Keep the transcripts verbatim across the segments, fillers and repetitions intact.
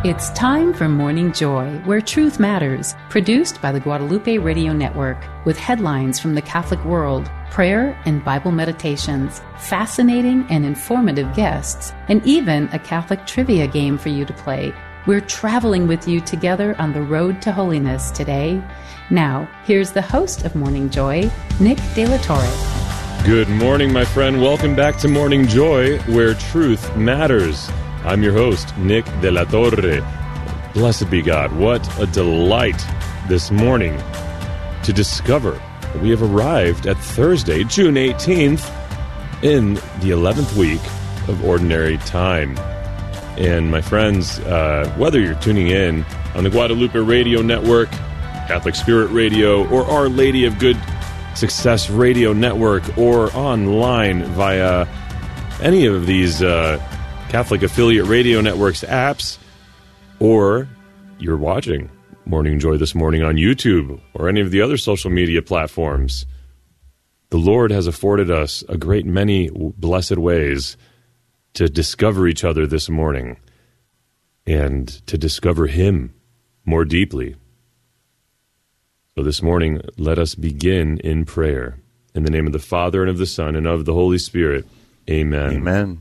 It's time for Morning Joy, where truth matters, produced by the Guadalupe Radio Network, with headlines from the Catholic world, prayer and Bible meditations, fascinating and informative guests, and even a Catholic trivia game for you to play. We're traveling with you together on the road to holiness today. Now, here's the host of Morning Joy, Nick De La Torre. Good morning, my friend. Welcome back to Morning Joy, where truth matters. I'm your host, Nick De La Torre. Blessed be God. What a delight this morning to discover that we have arrived at Thursday, June eighteenth, in the eleventh week of Ordinary Time. And my friends, uh, whether you're tuning in on the Guadalupe Radio Network, Catholic Spirit Radio, or Our Lady of Good Success Radio Network, or online via any of these uh, Catholic Affiliate Radio Network's apps, or you're watching Morning Joy this morning on YouTube or any of the other social media platforms, the Lord has afforded us a great many blessed ways to discover each other this morning and to discover Him more deeply. So this morning, let us begin in prayer. In the name of the Father, and of the Son, and of the Holy Spirit. Amen. Amen.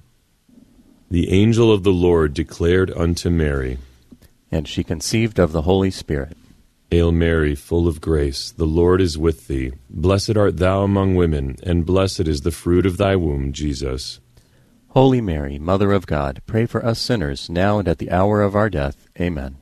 The angel of the Lord declared unto Mary, and she conceived of the Holy Spirit. Hail Mary, full of grace, the Lord is with thee. Blessed art thou among women, and blessed is the fruit of thy womb, Jesus. Holy Mary, Mother of God, pray for us sinners, now and at the hour of our death. Amen.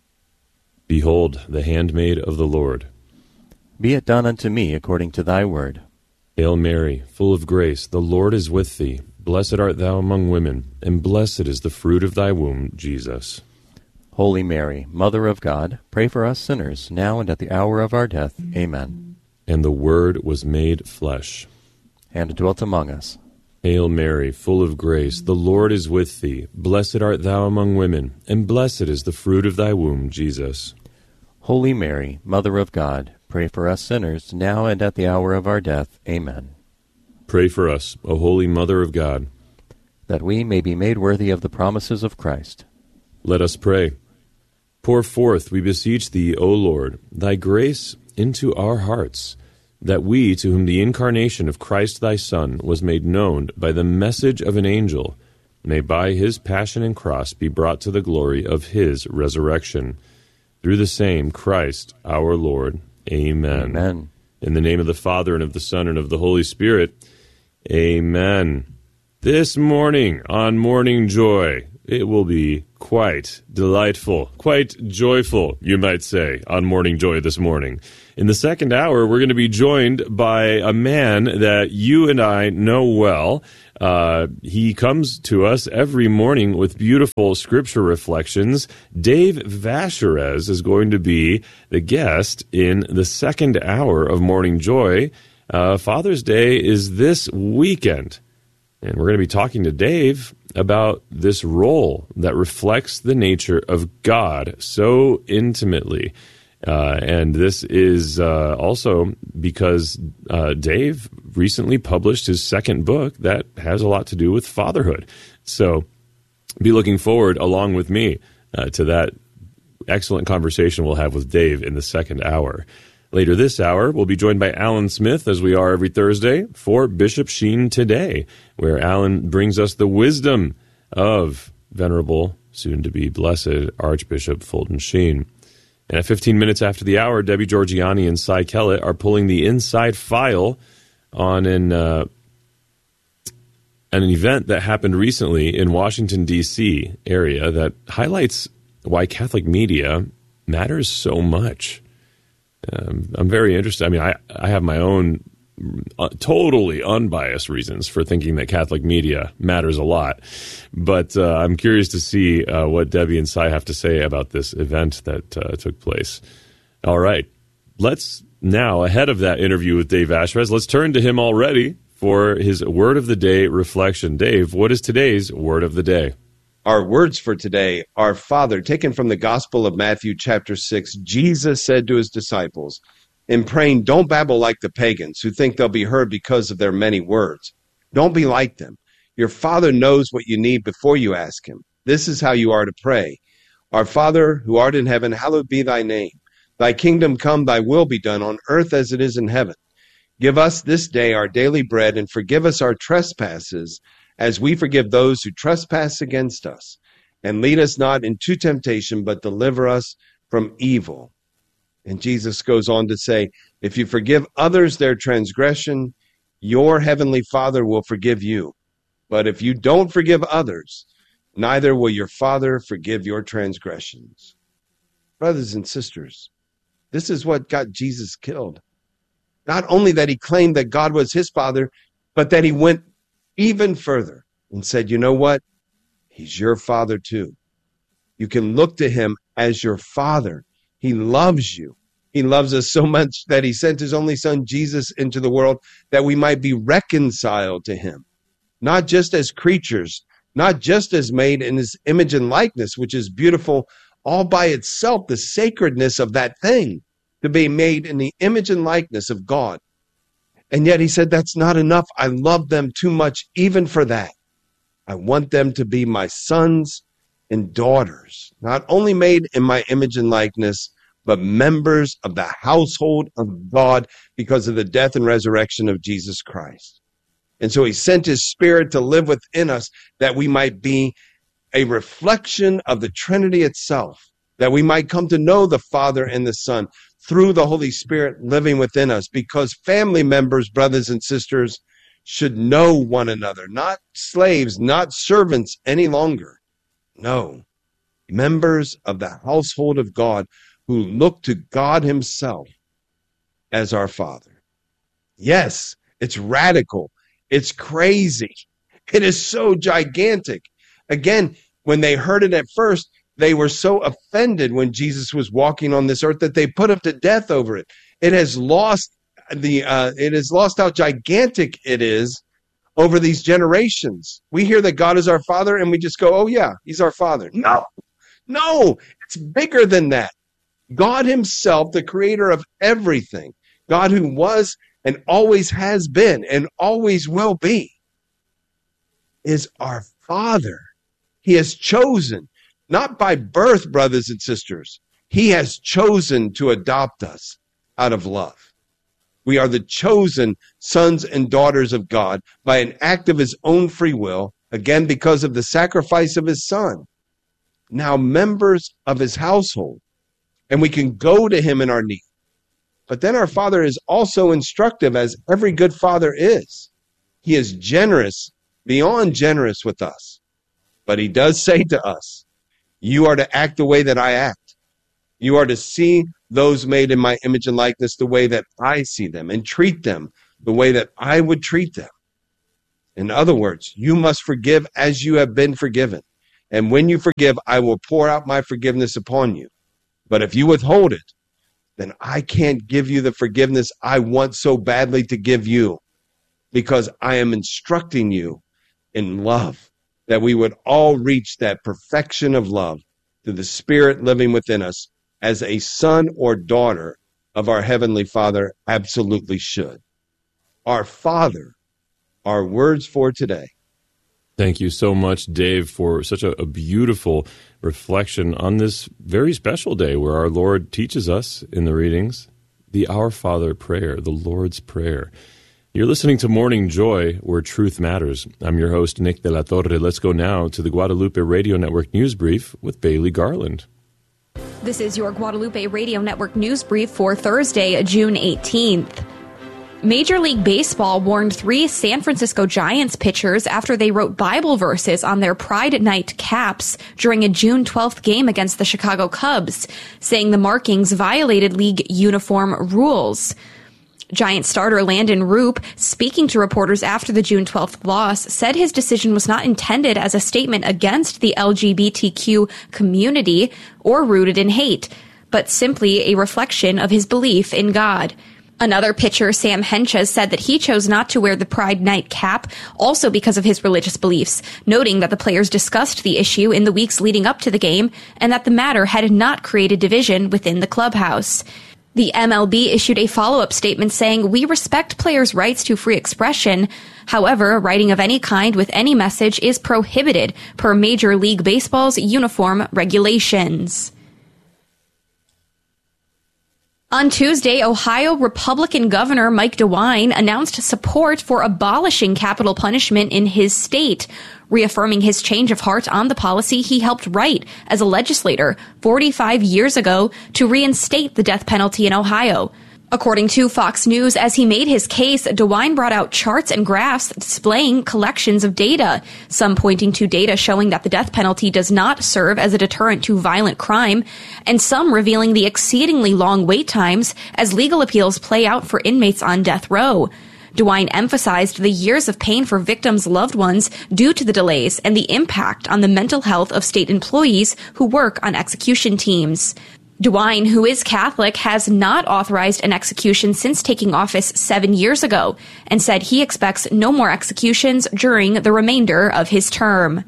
Behold, the handmaid of the Lord. Be it done unto me according to thy word. Hail Mary, full of grace, the Lord is with thee. Blessed art thou among women, and blessed is the fruit of thy womb, Jesus. Holy Mary, Mother of God, pray for us sinners, now and at the hour of our death. Amen. And the Word was made flesh, and dwelt among us. Hail Mary, full of grace, the Lord is with thee. Blessed art thou among women, and blessed is the fruit of thy womb, Jesus. Holy Mary, Mother of God, pray for us sinners, now and at the hour of our death. Amen. Pray for us, O Holy Mother of God, that we may be made worthy of the promises of Christ. Let us pray. Pour forth, we beseech thee, O Lord, thy grace into our hearts, that we, to whom the incarnation of Christ thy Son was made known by the message of an angel, may by his passion and cross be brought to the glory of his resurrection. Through the same Christ our Lord. Amen. Amen. In the name of the Father, and of the Son, and of the Holy Spirit. Amen. This morning on Morning Joy, it will be quite delightful, quite joyful, you might say, on Morning Joy this morning. In the second hour, we're going to be joined by a man that you and I know well. Uh, he comes to us every morning with beautiful scripture reflections. Dave Vacherez is going to be the guest in the second hour of Morning Joy. Uh, Father's Day is this weekend, and we're going to be talking to Dave about this role that reflects the nature of God so intimately. Uh, and this is uh, also because uh, Dave recently published his second book that has a lot to do with fatherhood. So be looking forward, along with me, uh, to that excellent conversation we'll have with Dave in the second hour. Later this hour, we'll be joined by Alan Smith, as we are every Thursday, for Bishop Sheen Today, where Alan brings us the wisdom of Venerable, soon-to-be blessed, Archbishop Fulton Sheen. And at fifteen minutes after the hour, Debbie Georgiani and Cy Kellett are pulling the inside file on an, uh, an event that happened recently in Washington, D C area that highlights why Catholic media matters so much. Um, I'm very interested. I mean, I, I have my own uh, totally unbiased reasons for thinking that Catholic media matters a lot. But uh, I'm curious to see uh, what Debbie and Cy have to say about this event that uh, took place. All right. Let's now, ahead of that interview with Dave Vacherez, let's turn to him already for his Word of the Day reflection. Dave, what is today's Word of the Day? Our words for today are, Father, taken from the Gospel of Matthew chapter six. Jesus said to his disciples, in praying, don't babble like the pagans who think they'll be heard because of their many words. Don't be like them. Your Father knows what you need before you ask him. This is how you are to pray. Our Father, who art in heaven, hallowed be thy name. Thy kingdom come, thy will be done on earth as it is in heaven. Give us this day our daily bread, and forgive us our trespasses, as we forgive those who trespass against us. And lead us not into temptation, but deliver us from evil. And Jesus goes on to say, if you forgive others their transgression, your heavenly Father will forgive you. But if you don't forgive others, neither will your Father forgive your transgressions. Brothers and sisters, this is what got Jesus killed. Not only that he claimed that God was his Father, but that he went even further and said, you know what? He's your Father too. You can look to him as your Father. He loves you. He loves us so much that he sent his only Son, Jesus, into the world that we might be reconciled to him. Not just as creatures, not just as made in his image and likeness, which is beautiful all by itself, the sacredness of that thing, to be made in the image and likeness of God. And yet he said, that's not enough. I love them too much even for that. I want them to be my sons and daughters, not only made in my image and likeness, but members of the household of God because of the death and resurrection of Jesus Christ. And so he sent his Spirit to live within us that we might be a reflection of the Trinity itself, that we might come to know the Father and the Son through the Holy Spirit living within us, because family members, brothers and sisters, should know one another, not slaves, not servants any longer. No, members of the household of God who look to God himself as our Father. Yes, it's radical. It's crazy. It is so gigantic. Again, when they heard it at first, they were so offended when Jesus was walking on this earth that they put him to death over it. It has lost the uh, it has lost how gigantic it is over these generations. We hear that God is our Father and we just go, oh yeah, he's our Father. No, no, it's bigger than that. God himself, the creator of everything, God who was and always has been and always will be, is our Father. He has chosen, not by birth, brothers and sisters. He has chosen to adopt us out of love. We are the chosen sons and daughters of God by an act of his own free will, again, because of the sacrifice of his Son. Now members of his household, and we can go to him in our need. But then our Father is also instructive, as every good father is. He is generous, beyond generous with us. But he does say to us, you are to act the way that I act. You are to see those made in my image and likeness the way that I see them, and treat them the way that I would treat them. In other words, you must forgive as you have been forgiven. And when you forgive, I will pour out my forgiveness upon you. But if you withhold it, then I can't give you the forgiveness I want so badly to give you, because I am instructing you in love, that we would all reach that perfection of love through the Spirit living within us, as a son or daughter of our Heavenly Father absolutely should. Our Father, our words for today. Thank you so much, Dave, for such a, a beautiful reflection on this very special day where our Lord teaches us in the readings the Our Father prayer, the Lord's Prayer. You're listening to Morning Joy, where truth matters. I'm your host, Nick de la Torre. Let's go now to the Guadalupe Radio Network News Brief with Bailey Garland. This is your Guadalupe Radio Network News Brief for Thursday, June eighteenth. Major League Baseball warned three San Francisco Giants pitchers after they wrote Bible verses on their Pride Night caps during a June twelfth game against the Chicago Cubs, saying the markings violated league uniform rules. Giant starter Landon Roop, speaking to reporters after the June twelfth loss, said his decision was not intended as a statement against the L G B T Q community or rooted in hate, but simply a reflection of his belief in God. Another pitcher, Sam Henches, said that he chose not to wear the Pride Night cap also because of his religious beliefs, noting that the players discussed the issue in the weeks leading up to the game and that the matter had not created division within the clubhouse. The M L B issued a follow-up statement saying, "We respect players' rights to free expression. However, writing of any kind with any message is prohibited per Major League Baseball's uniform regulations." On Tuesday, Ohio Republican Governor Mike DeWine announced support for abolishing capital punishment in his state, reaffirming his change of heart on the policy he helped write as a legislator forty-five years ago to reinstate the death penalty in Ohio. According to Fox News, as he made his case, DeWine brought out charts and graphs displaying collections of data, some pointing to data showing that the death penalty does not serve as a deterrent to violent crime, and some revealing the exceedingly long wait times as legal appeals play out for inmates on death row. DeWine emphasized the years of pain for victims' loved ones due to the delays and the impact on the mental health of state employees who work on execution teams. DeWine, who is Catholic, has not authorized an execution since taking office seven years ago and said he expects no more executions during the remainder of his term.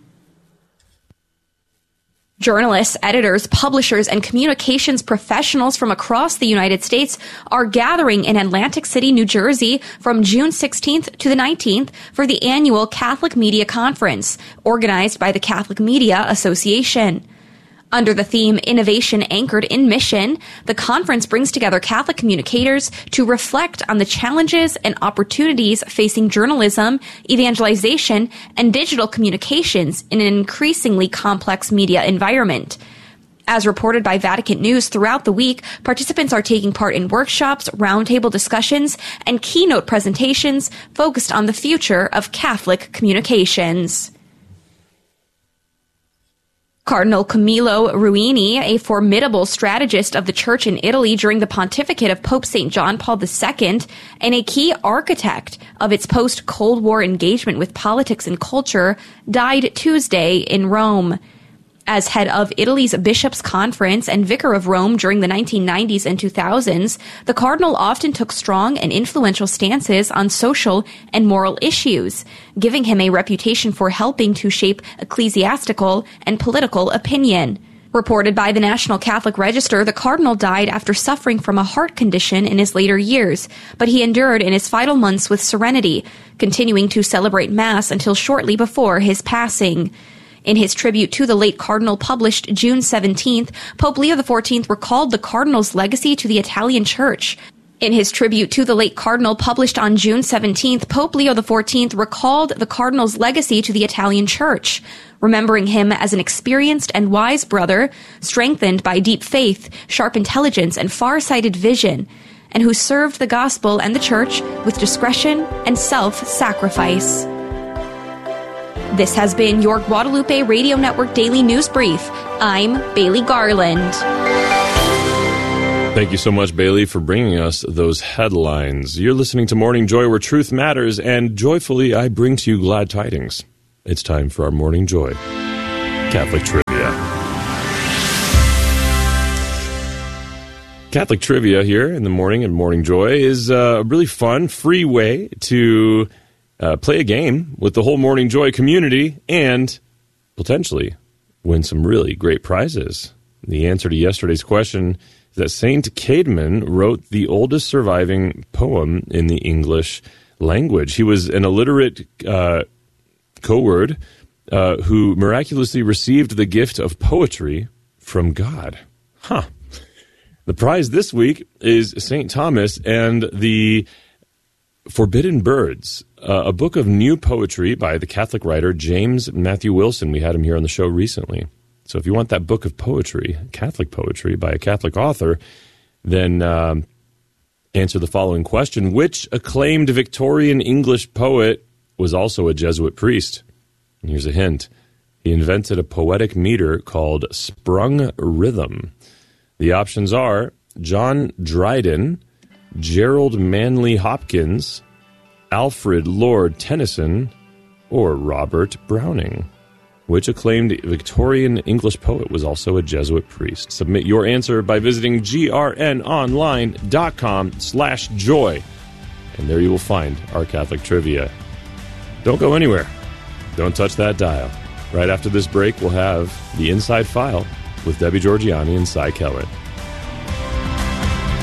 Journalists, editors, publishers, and communications professionals from across the United States are gathering in Atlantic City, New Jersey from June sixteenth to the nineteenth for the annual Catholic Media Conference, organized by the Catholic Media Association. Under the theme Innovation Anchored in Mission, the conference brings together Catholic communicators to reflect on the challenges and opportunities facing journalism, evangelization, and digital communications in an increasingly complex media environment. As reported by Vatican News, throughout the week, participants are taking part in workshops, roundtable discussions, and keynote presentations focused on the future of Catholic communications. Cardinal Camillo Ruini, a formidable strategist of the Church in Italy during the pontificate of Pope Saint John Paul the Second, and a key architect of its post-Cold War engagement with politics and culture, died Tuesday in Rome. As head of Italy's Bishops' Conference and Vicar of Rome during the nineteen nineties and two thousands, the cardinal often took strong and influential stances on social and moral issues, giving him a reputation for helping to shape ecclesiastical and political opinion. Reported by the National Catholic Register, the cardinal died after suffering from a heart condition in his later years, but he endured in his final months with serenity, continuing to celebrate Mass until shortly before his passing. In his tribute to the late cardinal published June seventeenth, Pope Leo the fourteenth recalled the cardinal's legacy to the Italian Church. In his tribute to the late cardinal published on June seventeenth, Pope Leo the fourteenth recalled the cardinal's legacy to the Italian Church, remembering him as an experienced and wise brother, strengthened by deep faith, sharp intelligence, and far-sighted vision, and who served the gospel and the Church with discretion and self-sacrifice. This has been your Guadalupe Radio Network Daily News Brief. I'm Bailey Garland. Thank you so much, Bailey, for bringing us those headlines. You're listening to Morning Joy, where truth matters, and joyfully I bring to you glad tidings. It's time for our Morning Joy Catholic Trivia. Catholic Trivia here in the morning at Morning Joy is a really fun, free way to Uh, play a game with the whole Morning Joy community and potentially win some really great prizes. The answer to yesterday's question is that Saint Caedmon wrote the oldest surviving poem in the English language. He was an illiterate uh, co-word uh, who miraculously received the gift of poetry from God. Huh. The prize this week is Saint Thomas and the Forbidden Birds, uh, a book of new poetry by the Catholic writer James Matthew Wilson. We had him here on the show recently. So if you want that book of poetry, Catholic poetry by a Catholic author, then um, answer the following question. Which acclaimed Victorian English poet was also a Jesuit priest? And here's a hint. He invented a poetic meter called sprung rhythm. The options are John Dryden, Gerald Manley Hopkins, Alfred Lord Tennyson, or Robert Browning. Which acclaimed Victorian English poet was also a Jesuit priest? Submit your answer by visiting grnonline.com slash joy. And there you will find our Catholic trivia. Don't go anywhere. Don't touch that dial. Right after this break, we'll have the Inside File with Debbie Georgiani and Cy Kellett.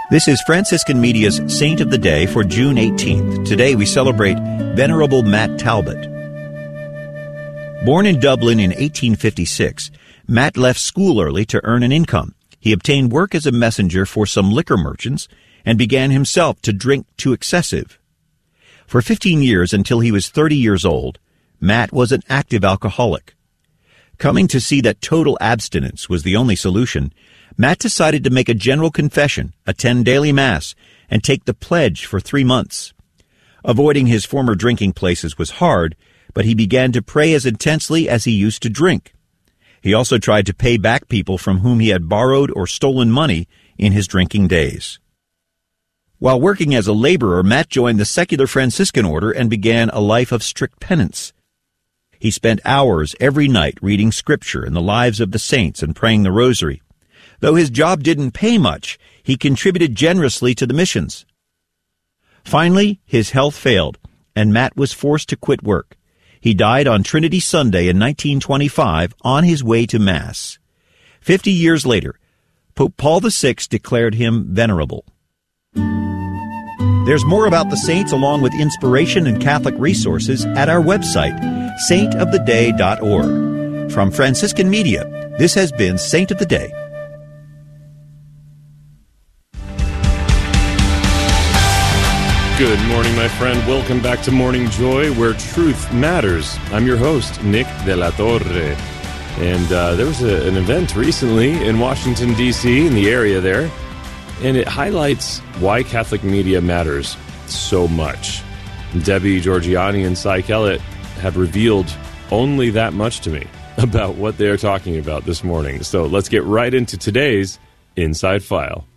This is Franciscan Media's Saint of the Day for June eighteenth. Today we celebrate Venerable Matt Talbot. Born in Dublin in eighteen fifty-six, Matt left school early to earn an income. He obtained work as a messenger for some liquor merchants and began himself to drink to excessive. For fifteen years, until he was thirty years old, Matt was an active alcoholic. Coming to see that total abstinence was the only solution, Matt decided to make a general confession, attend daily Mass, and take the pledge for three months. Avoiding his former drinking places was hard, but he began to pray as intensely as he used to drink. He also tried to pay back people from whom he had borrowed or stolen money in his drinking days. While working as a laborer, Matt joined the secular Franciscan order and began a life of strict penance. He spent hours every night reading scripture and the lives of the saints and praying the rosary. Though his job didn't pay much, he contributed generously to the missions. Finally, his health failed, and Matt was forced to quit work. He died on Trinity Sunday in nineteen twenty-five on his way to Mass. Fifty years later, Pope Paul the Sixth declared him venerable. There's more about the saints along with inspiration and Catholic resources at our website, saint of the day dot org. From Franciscan Media, this has been Saint of the Day. Good morning, my friend. Welcome back to Morning Joy, where truth matters. I'm your host, Nick De La Torre. And uh, there was a, an event recently in Washington, D C, in the area there, and it highlights why Catholic media matters so much. Debbie Georgianni and Cy Kellett have revealed only that much to me about what they're talking about this morning. So let's get right into today's Inside File.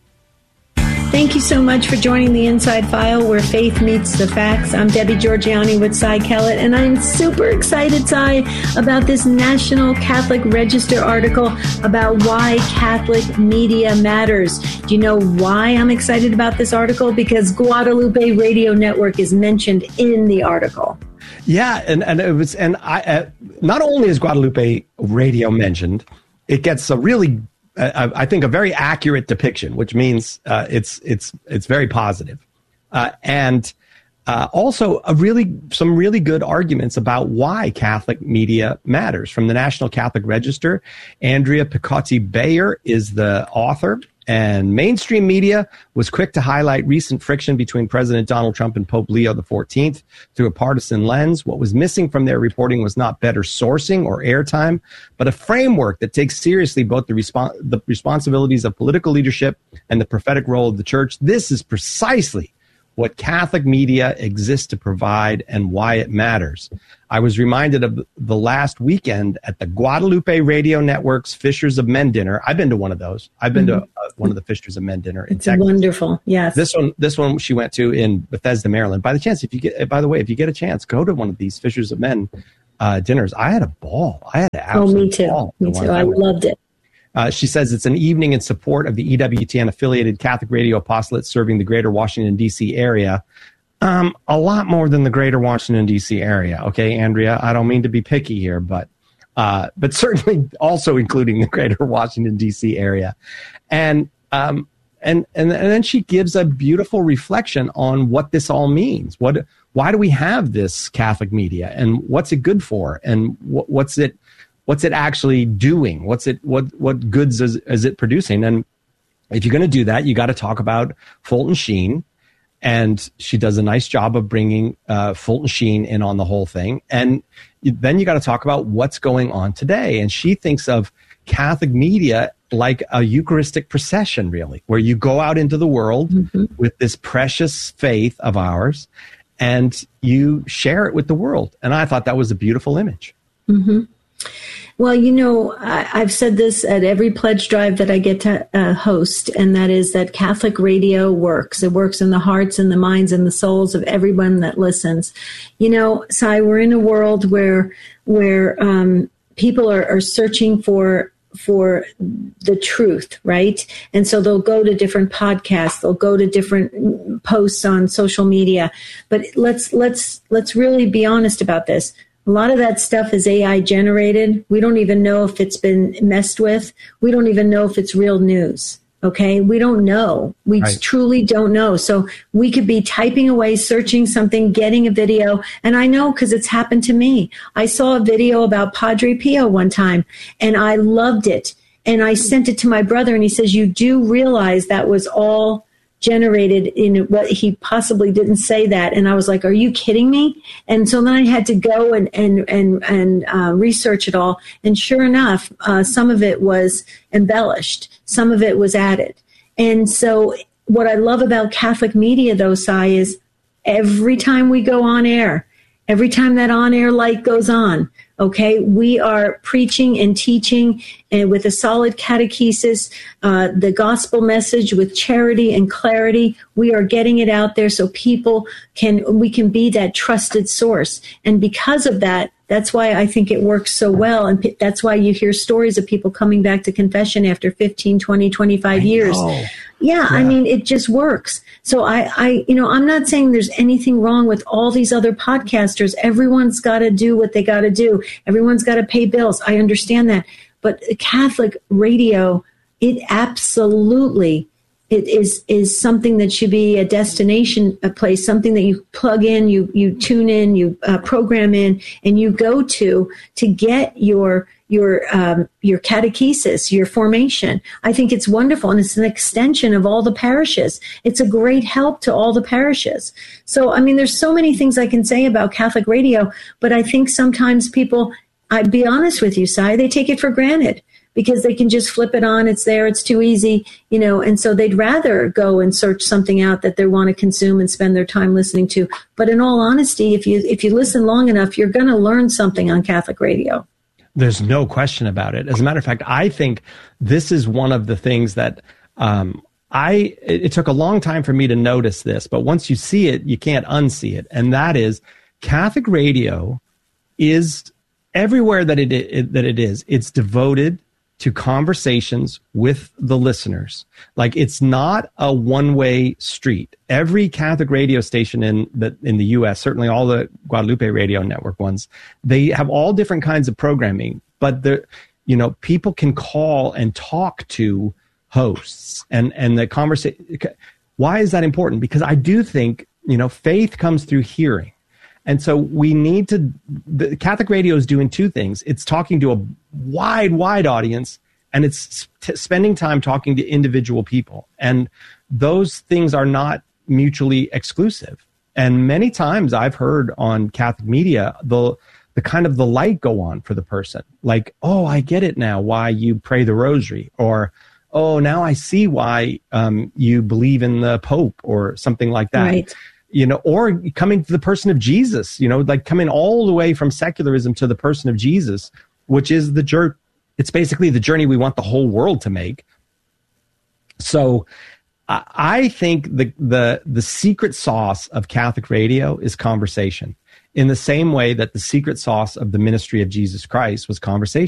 Thank you so much for joining the Inside File, where faith meets the facts. I'm Debbie Georgianni with Cy Kellett, and I'm super excited, Cy, about this National Catholic Register article about why Catholic media matters. Do you know why I'm excited about this article? Because Guadalupe Radio Network is mentioned in the article. Yeah, and, and it was, and I uh, not only is Guadalupe Radio mentioned, it gets a really Uh, I think a very accurate depiction, which means uh, it's it's it's very positive, uh, and uh, also a really some really good arguments about why Catholic media matters. From the National Catholic Register, Andrea Picotti Bayer is the author, and mainstream media was quick to highlight recent friction between President Donald Trump and Pope Leo the fourteenth through a partisan lens. What was missing from their reporting was not better sourcing or airtime, but a framework that takes seriously both the, respons- the responsibilities of political leadership and the prophetic role of the church. This is precisely what Catholic media exists to provide and why it matters. I was reminded of the last weekend at the Guadalupe Radio Network's Fishers of Men dinner. I've been to one of those. I've been mm-hmm. to uh, one of the Fishers of Men dinner in it's Texas. Wonderful. Yes. This one, this one she went to in Bethesda, Maryland. By the chance, if you get, by the way, if you get a chance, go to one of these Fishers of Men uh, dinners. I had a ball. I had an absolute Oh, me too. ball. Me too. I, I loved it. Uh, she says it's an evening in support of the E W T N-affiliated Catholic Radio Apostolate serving the greater Washington, D C area. Um, a lot more than the greater Washington, D C area. Okay, Andrea, I don't mean to be picky here, but uh, but certainly also including the greater Washington, D C area. And um, and, and and then she gives a beautiful reflection on what this all means. What why do we have this Catholic media, and what's it good for, and wh- what's it what's it actually doing? What's it what what goods is, is it producing? And if you're going to do that, you got to talk about Fulton Sheen. And she does a nice job of bringing uh, Fulton Sheen in on the whole thing. And then you got to talk about what's going on today. And she thinks of Catholic media like a Eucharistic procession, really, where you go out into the world mm-hmm. with this precious faith of ours and you share it with the world. And I thought that was a beautiful image. Mm-hmm. Well, you know, I, I've said this at every pledge drive that I get to uh, host, and that is that Catholic radio works. It works in the hearts and the minds and the souls of everyone that listens. You know, Cy, we're in a world where where um, people are, are searching for for the truth, right? And so they'll go to different podcasts, they'll go to different posts on social media. But let's let's let's really be honest about this. A lot of that stuff is A I generated. We don't even know if it's been messed with. We don't even know if it's real news. Okay, we don't know. We Right. truly don't know. So we could be typing away, searching something, getting a video. And I know because it's happened to me. I saw a video about Padre Pio one time and I loved it. And I sent it to my brother and he says, you do realize that was all generated in what he possibly didn't say that. And I was like, are you kidding me? And so then I had to go and, and, and, and uh, research it all. And sure enough, uh, some of it was embellished. Some of it was added. And so what I love about Catholic media though, Sai, is every time we go on air, every time that on-air light goes on, okay, we are preaching and teaching and with a solid catechesis, uh, the gospel message with charity and clarity. We are getting it out there so people can, we can be that trusted source. And because of that, that's why I think it works so well. And p- that's why you hear stories of people coming back to confession after fifteen, twenty, twenty-five years. Yeah, yeah, I mean, it just works. So I, I, you know, I'm not saying there's anything wrong with all these other podcasters. Everyone's got to do what they got to do. Everyone's got to pay bills. I understand that. But Catholic radio, it absolutely it is is something that should be a destination, a place, something that you plug in, you you tune in, you uh, program in, and you go to to get your your um, your catechesis, your formation. I think it's wonderful, and it's an extension of all the parishes. It's a great help to all the parishes. So, I mean, there's so many things I can say about Catholic radio, but I think sometimes people, I'd be honest with you, Sai, they take it for granted because they can just flip it on. It's there. It's too easy, you know, and so they'd rather go and search something out that they want to consume and spend their time listening to. But in all honesty, if you if you listen long enough, you're going to learn something on Catholic radio. There's no question about it. As a matter of fact, I think this is one of the things that um, I, it, it took a long time for me to notice this, but once you see it, you can't unsee it. And that is Catholic radio is everywhere that it, it that it is. It's devoted to conversations with the listeners. Like, it's not a one-way street. Every Catholic radio station in the in the U S, certainly all the Guadalupe Radio Network ones, they have all different kinds of programming, but the you know, people can call and talk to hosts and and the conversation. Why is that important? Because I do think, you know, faith comes through hearing. And so we need to, the Catholic radio is doing two things. It's talking to a wide, wide audience, and it's t- spending time talking to individual people. And those things are not mutually exclusive. And many times I've heard on Catholic media, the the kind of the light go on for the person. Like, oh, I get it now, why you pray the rosary. Or, oh, now I see why um, you believe in the Pope, or something like that. Right. You know, or coming to the person of Jesus, you know, like coming all the way from secularism to the person of Jesus, which is the journey. It's basically the journey we want the whole world to make. So I, I think the, the, the secret sauce of Catholic radio is conversation, in the same way that the secret sauce of the ministry of Jesus Christ was conversation.